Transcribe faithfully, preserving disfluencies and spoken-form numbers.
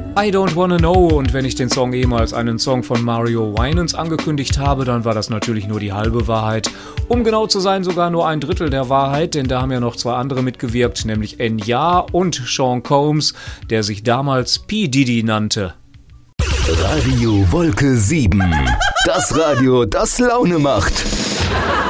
I Don't Wanna Know, und wenn ich den Song ehemals einen Song von Mario Winans angekündigt habe, dann war das natürlich nur die halbe Wahrheit. Um genau zu sein, sogar nur ein Drittel der Wahrheit, denn da haben ja noch zwei andere mitgewirkt, nämlich Enya und Sean Combs, der sich damals P. Diddy nannte. Radio Wolke sieben. Das Radio, das Laune macht.